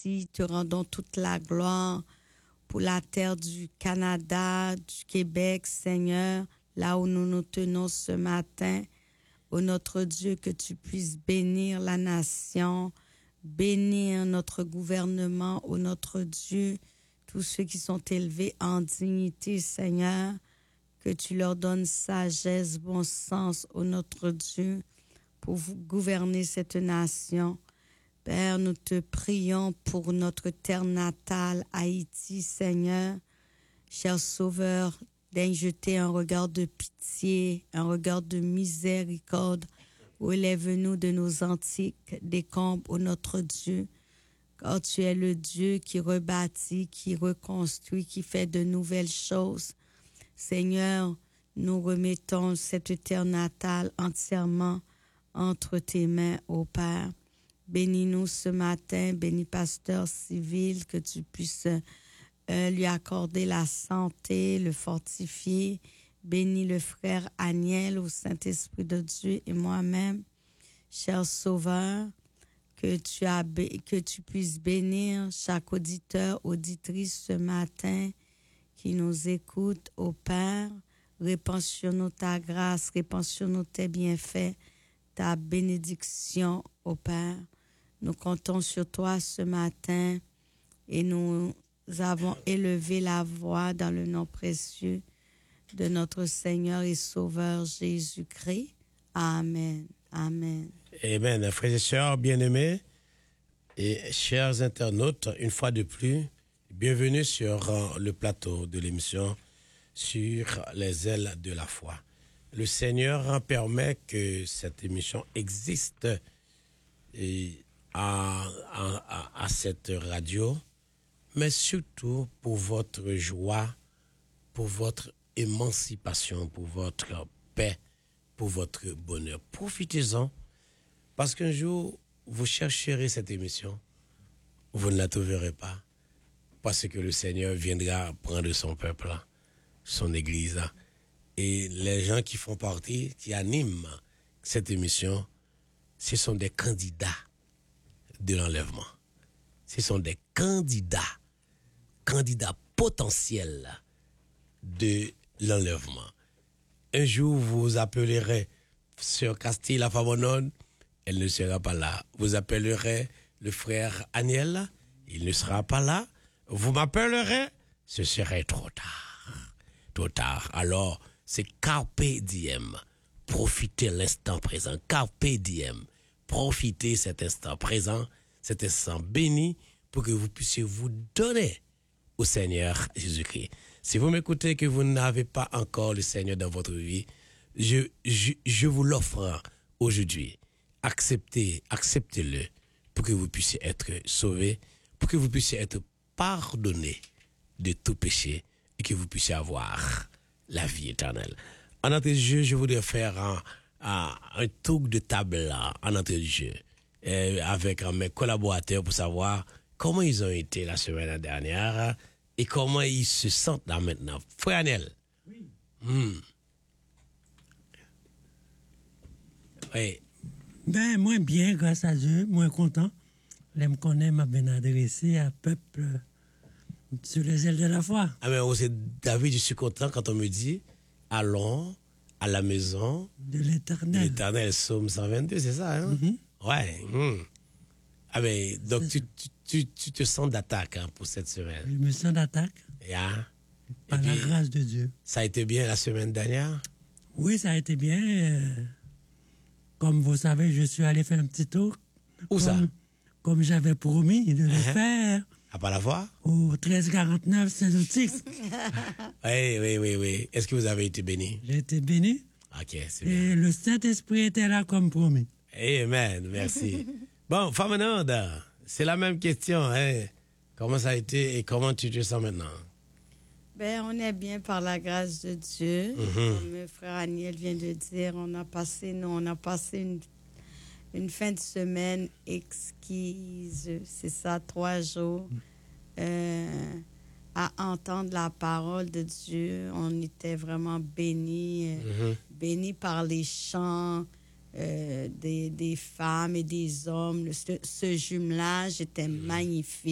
merci, te rendons toute la gloire pour la terre du Canada, du Québec, Seigneur, là où nous nous tenons ce matin. Ô notre Dieu, que tu puisses bénir la nation, bénir notre gouvernement, ô notre Dieu, tous ceux qui sont élevés en dignité, Seigneur, que tu leur donnes sagesse, bon sens, ô notre Dieu, pour gouverner cette nation. Père, nous te prions pour notre terre natale, Haïti, Seigneur. Cher Sauveur, daigne jeter un regard de pitié, un regard de miséricorde. Relève-nous de nos antiques décombres, ô notre Dieu, car tu es le Dieu qui rebâtit, qui reconstruit, qui fait de nouvelles choses. Seigneur, nous remettons cette terre natale entièrement entre tes mains, ô Père. Bénis-nous ce matin, bénis pasteur civil, que tu puisses lui accorder la santé, le fortifier. Bénis le frère Aniel au Saint-Esprit de Dieu et moi-même. Cher Sauveur, que tu puisses bénir chaque auditeur, auditrice ce matin qui nous écoute, ô Père. Répands sur nous ta grâce, répands sur nous tes bienfaits, ta bénédiction, ô Père. Nous comptons sur toi ce matin et nous avons élevé la voix dans le nom précieux de notre Seigneur et Sauveur Jésus-Christ. Amen. Amen. Amen. Frères et sœurs bien-aimés et chers internautes, une fois de plus, bienvenue sur le plateau de l'émission Sur les ailes de la foi. Le Seigneur permet que cette émission existe à cette radio, mais surtout pour votre joie, pour votre émancipation, pour votre paix, pour votre bonheur. Profitez-en, parce qu'un jour, vous chercherez cette émission, vous ne la trouverez pas, parce que le Seigneur viendra prendre son peuple, son église, et les gens qui font partie, qui animent cette émission, ce sont des candidats de l'enlèvement. Ce sont des candidats potentiels de l'enlèvement. Un jour, vous appellerez Sœur Castille la Favonon, elle ne sera pas là. Vous appellerez le frère Aniel, il ne sera pas là. Vous m'appellerez, ce serait trop tard. Trop tard. Alors, c'est carpe diem. Profitez l'instant présent. Carpe diem. Profitez cet instant présent, cet instant béni, pour que vous puissiez vous donner au Seigneur Jésus-Christ. Si vous m'écoutez que vous n'avez pas encore le Seigneur dans votre vie, je vous l'offre aujourd'hui. Acceptez-le pour que vous puissiez être sauvés, pour que vous puissiez être pardonnés de tout péché et que vous puissiez avoir la vie éternelle. En entrée de jeu, je voudrais faire un tour de table là, en entrée de jeu, avec mes collaborateurs pour savoir comment ils ont été la semaine dernière et comment ils se sentent là maintenant. Frère Anel. Oui. Oui. Ben, moi bien, grâce à Dieu, moi content. Je me connais, m'a bien adressé à peuple sur les ailes de la foi. Ah mais c'est David, je suis content quand on me dit allons à la maison de l'Éternel. L'Éternel, Psaume 122, c'est ça, hein? Ouais. Ah mais donc tu te sens d'attaque pour cette semaine. Je me sens d'attaque. Yeah. Par la grâce de Dieu. Ça a été bien la semaine dernière? Oui, ça a été bien. Comme vous savez, je suis allé faire un petit tour. Où ça? Comme j'avais promis de le faire. À pas la voir? Au 1349 Saint-Outix. Oui. Est-ce que vous avez été béni? J'ai été béni. Ok, c'est bien. Et le Saint-Esprit était là comme promis. Amen, merci. Bon, Femme, c'est la même question. Hein? Comment ça a été et comment tu te sens maintenant? Ben, on est bien par la grâce de Dieu. Comme le frère Aniel vient de dire, on a passé une fin de semaine exquise. C'est ça, 3 jours à entendre la parole de Dieu. On était vraiment bénis, bénis par les chants des femmes et des hommes. Ce jumelage était magnifique.